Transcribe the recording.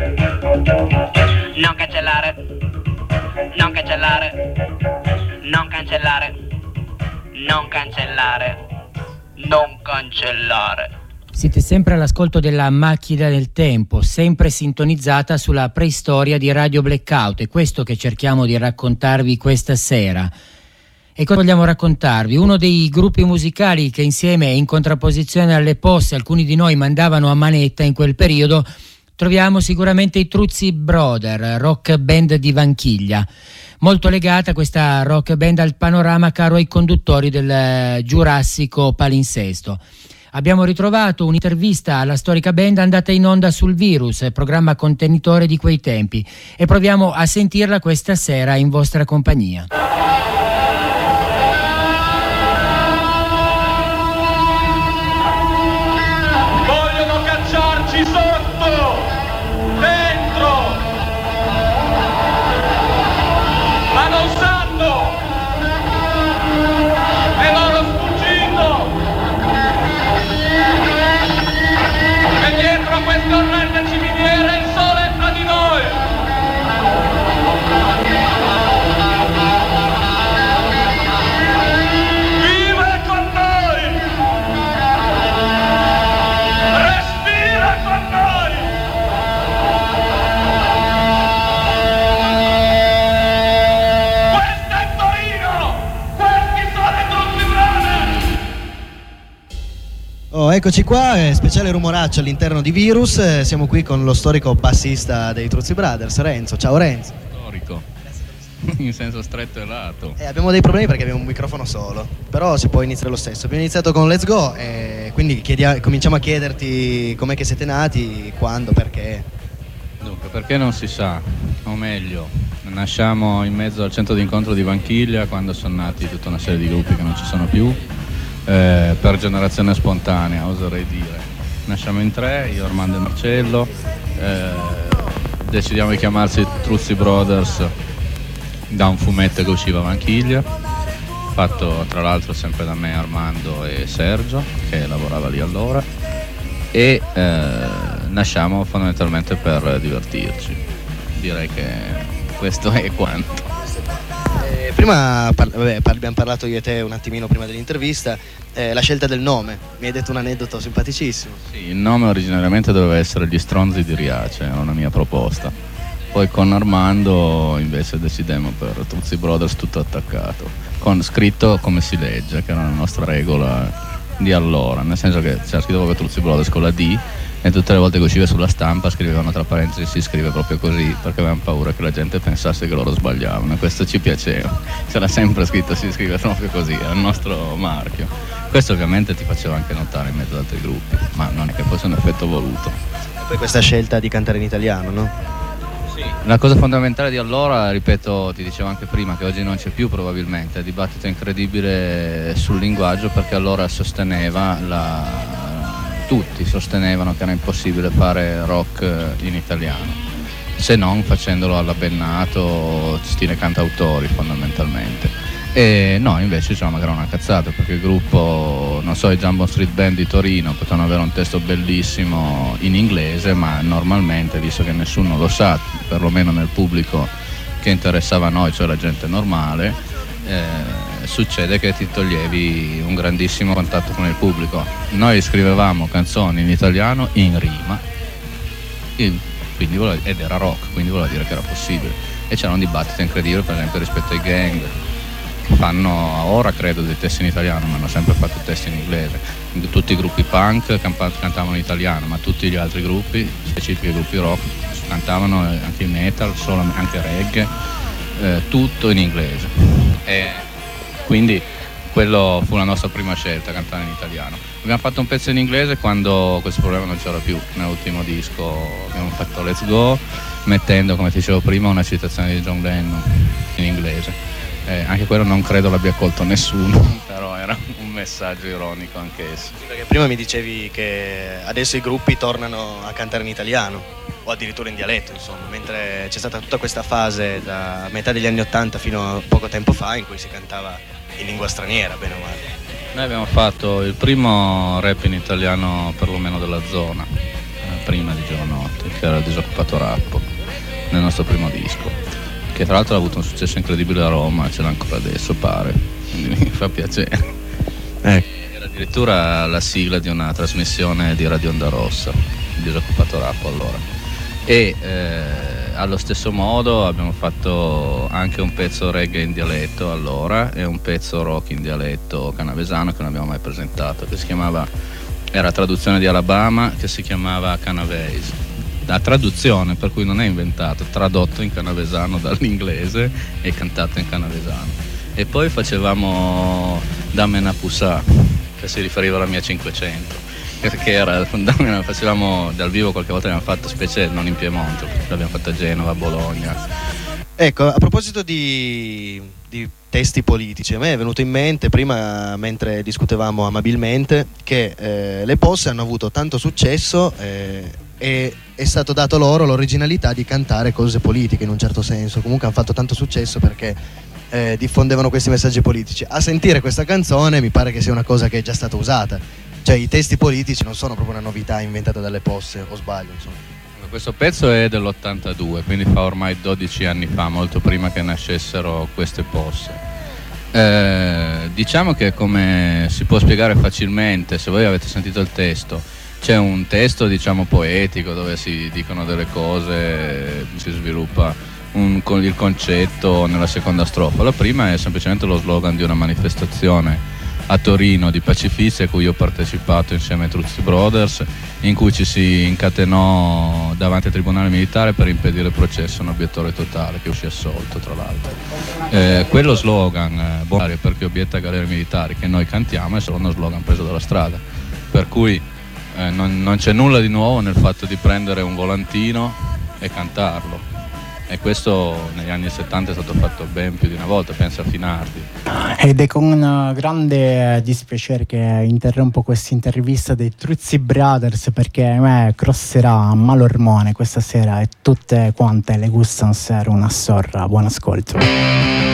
Non cancellare, non cancellare, non cancellare, non cancellare, non cancellare. Siete sempre all'ascolto della Macchina del Tempo, sempre sintonizzata sulla preistoria di Radio Blackout. È questo che cerchiamo di raccontarvi questa sera. E cosa vogliamo raccontarvi? Uno dei gruppi musicali che insieme e in contrapposizione alle Posse alcuni di noi mandavano a manetta in quel periodo, troviamo sicuramente i Truzzi Brothers, rock band di Vanchiglia. Molto legata questa rock band al panorama caro ai conduttori del giurassico palinsesto. Abbiamo ritrovato un'intervista alla storica band andata in onda sul Virus, programma contenitore di quei tempi, e proviamo a sentirla questa sera in vostra compagnia. Vogliono cacciarci sotto, dentro, ma non sanno, è loro sfuggito. E dietro questa orrenda ciminiera il sole è tra di noi. Vive con noi! Respira con noi! Questo è Torino! Questi sono i Truzzi Brothers! Oh, eccoci qua, speciale rumoraccio all'interno di Virus. Siamo qui con lo storico bassista dei Truzzi Brothers, Renzo. Ciao Renzo. Storico, in senso stretto e lato. Abbiamo dei problemi perché abbiamo un microfono solo, però si può iniziare lo stesso. Abbiamo iniziato con Let's Go e quindi cominciamo a chiederti com'è che siete nati, quando, perché. Dunque, perché non si sa, o meglio, nasciamo in mezzo al centro d'incontro di Vanchiglia quando sono nati tutta una serie di gruppi che non ci sono più. Per generazione spontanea, oserei dire. Nasciamo in tre, io, Armando e Marcello, decidiamo di chiamarsi Truzzi Brothers da un fumetto che usciva a Vanchiglia, fatto tra l'altro sempre da me, Armando e Sergio, che lavorava lì allora, e nasciamo fondamentalmente per divertirci. Direi che questo è quanto. Prima abbiamo parlato io e te un attimino prima dell'intervista, la scelta del nome, mi hai detto un aneddoto simpaticissimo. Sì, il nome originariamente doveva essere Gli Stronzi di Riace, era una mia proposta. Poi con Armando invece decidemmo per Truzzi Brothers tutto attaccato, con scritto come si legge, che era la nostra regola di allora, nel senso che c'era scritto proprio Truzzi Brothers con la D, e tutte le volte che usciva sulla stampa scrivevano tra parentesi si scrive proprio così, perché avevamo paura che la gente pensasse che loro sbagliavano, e questo ci piaceva. C'era sempre scritto si scrive proprio così, era il nostro marchio. Questo ovviamente ti faceva anche notare in mezzo ad altri gruppi, ma non è che fosse un effetto voluto. E poi questa scelta di cantare in italiano, no? Sì. La cosa fondamentale di allora, ripeto, ti dicevo anche prima, che oggi non c'è più probabilmente, il dibattito incredibile sul linguaggio, perché allora tutti sostenevano che era impossibile fare rock in italiano, se non facendolo alla Bennato, stile cantautori fondamentalmente. E noi invece diciamo che era una cazzata, perché il gruppo, non so, i Jumbo Street Band di Torino potevano avere un testo bellissimo in inglese, ma normalmente, visto che nessuno lo sa, perlomeno nel pubblico che interessava a noi, cioè la gente normale, succede che ti toglievi un grandissimo contatto con il pubblico. Noi scrivevamo canzoni in italiano in rima, ed era rock, quindi voleva dire che era possibile. E c'era un dibattito incredibile, per esempio, rispetto ai Gang. Fanno ora credo dei testi in italiano, ma hanno sempre fatto testi in inglese. Tutti i gruppi punk cantavano in italiano, ma tutti gli altri gruppi, specifici gruppi rock, cantavano anche metal, anche reggae, tutto in inglese. E quindi quello fu la nostra prima scelta, cantare in italiano. Abbiamo fatto un pezzo in inglese quando questo problema non c'era più. Nell'ultimo disco abbiamo fatto Let's Go, mettendo, come ti dicevo prima, una citazione di John Lennon in inglese. Anche quello non credo l'abbia colto nessuno, però era un messaggio ironico anch'esso. Perché prima mi dicevi che adesso i gruppi tornano a cantare in italiano, o addirittura in dialetto, insomma, mentre c'è stata tutta questa fase da metà degli anni '80 fino a poco tempo fa in cui si cantava in lingua straniera, bene o male. Noi abbiamo fatto il primo rap in italiano perlomeno della zona, prima di Giovanotti, che era il Disoccupato Rappo, nel nostro primo disco, che tra l'altro ha avuto un successo incredibile a Roma, ce l'ha ancora adesso pare, quindi mi fa piacere. Era addirittura la sigla di una trasmissione di Radio Onda Rossa, il Disoccupato Rappo allora. E allo stesso modo abbiamo fatto anche un pezzo reggae in dialetto allora e un pezzo rock in dialetto canavesano che non abbiamo mai presentato, che si chiamava, era traduzione di Alabama, che si chiamava Canavese. La traduzione, per cui non è inventato, tradotto in canavesano dall'inglese e cantato in canavesano. E poi facevamo Damena Pusà, che si riferiva alla mia 500, che era, facevamo dal vivo, qualche volta abbiamo fatto, specie non in Piemonte, l'abbiamo fatto a Genova, a Bologna. Ecco, a proposito di testi politici, a me è venuto in mente prima, mentre discutevamo amabilmente, che le Posse hanno avuto tanto successo e è stato dato loro l'originalità di cantare cose politiche in un certo senso. Comunque hanno fatto tanto successo perché diffondevano questi messaggi politici. A sentire questa canzone mi pare che sia una cosa che è già stata usata. Cioè i testi politici non sono proprio una novità inventata dalle Posse, o sbaglio, insomma. Questo pezzo è dell'82, quindi fa ormai 12 anni fa, molto prima che nascessero queste Posse. Diciamo che, come si può spiegare facilmente, se voi avete sentito il testo, c'è un testo diciamo poetico dove si dicono delle cose, si sviluppa con il concetto nella seconda strofa. La prima è semplicemente lo slogan di una manifestazione a Torino di pacifistica a cui ho partecipato insieme ai Truzzi Brothers, in cui ci si incatenò davanti al tribunale militare per impedire il processo a un obiettore totale che uscì assolto, tra l'altro. Quello slogan, per chi obietta galere militari, che noi cantiamo, è solo uno slogan preso dalla strada, per cui non c'è nulla di nuovo nel fatto di prendere un volantino e cantarlo. E questo negli anni 70 è stato fatto ben più di una volta, pensa a Finardi. Ed è con grande dispiacere che interrompo questa intervista dei Truzzi Brothers, perché a me crosserà Malormone questa sera e tutte quante le gustano essere una sorra. Buon ascolto.